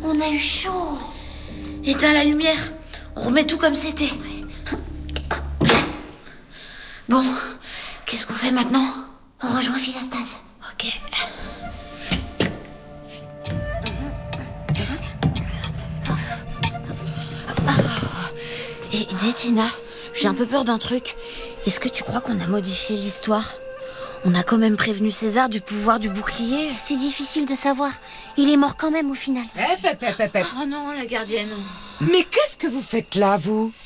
On a eu chaud. Éteins la lumière. On remet tout comme c'était. Bon, qu'est-ce qu'on fait maintenant? On rejoint Philastase. Ok. Et dis Tina, j'ai un peu peur d'un truc. Est-ce que tu crois qu'on a modifié l'histoire? On a quand même prévenu César du pouvoir du bouclier. C'est difficile de savoir. Il est mort quand même au final. Oh non, la gardienne. Mais qu'est-ce que vous faites là, vous?